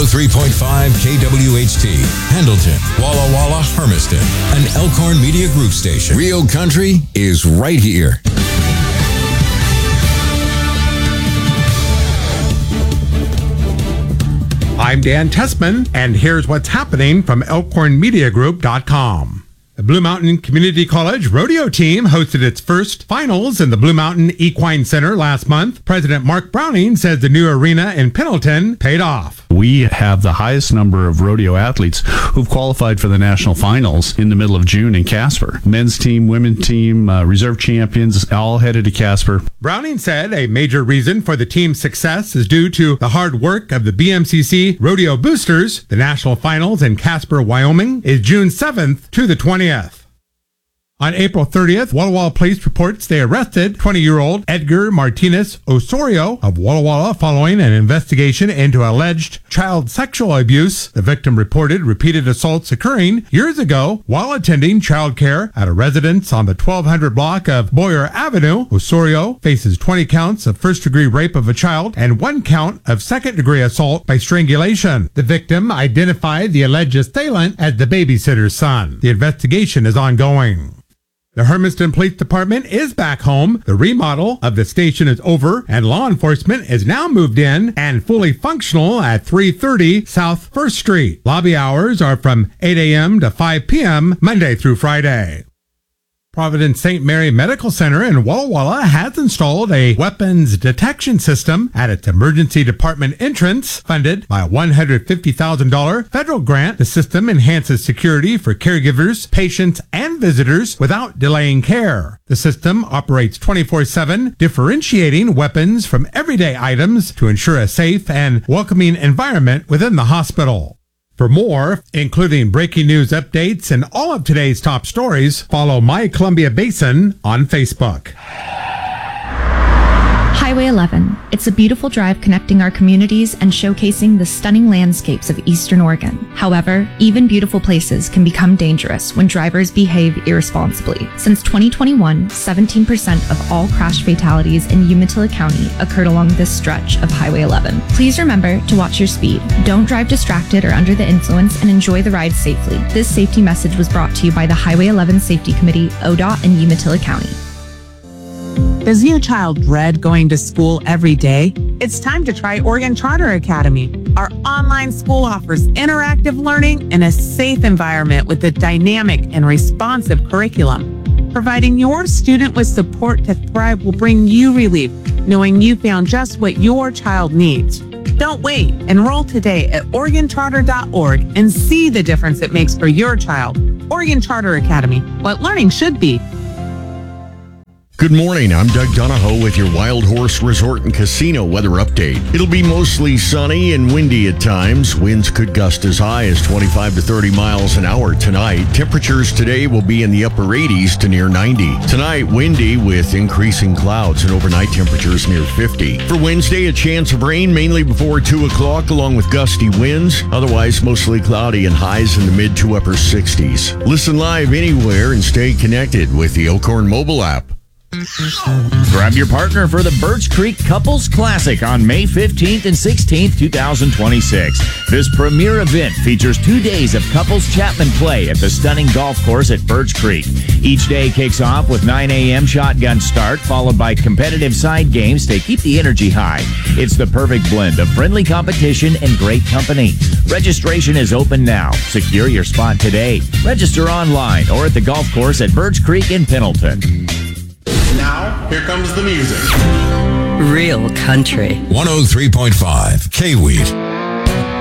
103.5 KWHT, Pendleton, Walla Walla, Hermiston, an Elkhorn Media Group station. Real country is right here. I'm Dan Tessman, and here's what's happening from ElkhornMediaGroup.com. The Blue Mountain Community College rodeo team hosted its first finals in the Blue Mountain Equine Center last month. President Mark Browning says the new arena in Pendleton paid off. We have the highest number of rodeo athletes who've qualified for the national finals in the middle of June in Casper. Men's team, women's team, reserve champions, all headed to Casper. Browning said a major reason for the team's success is due to the hard work of the BMCC Rodeo Boosters. The national finals in Casper, Wyoming is June 7th to the 20th. On April 30th, Walla Walla Police reports they arrested 20-year-old Edgar Martinez Osorio of Walla Walla following an investigation into alleged child sexual abuse. The victim reported repeated assaults occurring years ago while attending child care at a residence on the 1200 block of Boyer Avenue. Osorio faces 20 counts of first-degree rape of a child and 1 count of second-degree assault by strangulation. The victim identified the alleged assailant as the babysitter's son. The investigation is ongoing. The Hermiston Police Department is back home. The remodel of the station is over, and law enforcement is now moved in and fully functional at 330 South 1st Street. Lobby hours are from 8 a.m. to 5 p.m. Monday through Friday. Providence St. Mary Medical Center in Walla Walla has installed a weapons detection system at its emergency department entrance. Funded by a $150,000 federal grant, the system enhances security for caregivers, patients, and visitors without delaying care. The system operates 24/7, differentiating weapons from everyday items to ensure a safe and welcoming environment within the hospital. For more, including breaking news updates and all of today's top stories, follow My Columbia Basin on Facebook. Highway 11. It's a beautiful drive connecting our communities and showcasing the stunning landscapes of Eastern Oregon. However, even beautiful places can become dangerous when drivers behave irresponsibly. Since 2021, 17% of all crash fatalities in Umatilla County occurred along this stretch of Highway 11. Please remember to watch your speed. Don't drive distracted or under the influence, and enjoy the ride safely. This safety message was brought to you by the Highway 11 Safety Committee, ODOT, and Umatilla County. Does your child dread going to school every day? It's time to try Oregon Charter Academy. Our online school offers interactive learning in a safe environment with a dynamic and responsive curriculum. Providing your student with support to thrive will bring you relief, knowing you found just what your child needs. Don't wait. Enroll today at OregonCharter.org and see the difference it makes for your child. Oregon Charter Academy, what learning should be. Good morning, I'm Doug Donahoe with your Wild Horse Resort and Casino weather update. It'll be mostly sunny and windy at times. Winds could gust as high as 25 to 30 miles an hour tonight. Temperatures today will be in the upper 80s to near 90. Tonight, windy with increasing clouds and overnight temperatures near 50. For Wednesday, a chance of rain mainly before 2 o'clock along with gusty winds. Otherwise, mostly cloudy and highs in the mid to upper 60s. Listen live anywhere and stay connected with the Elkhorn mobile app. Grab your partner for the Birch Creek Couples Classic on May 15th and 16th, 2026. This premier event features 2 days of couples Chapman play at the stunning golf course at Birch Creek. Each day kicks off with 9 a.m. shotgun start, followed by competitive side games to keep the energy high. It's the perfect blend of friendly competition and great company. Registration is open now. Secure your spot today. Register online or at the golf course at Birch Creek in Pendleton. Now, here comes the music. Real country. 103.5 K-Wheat.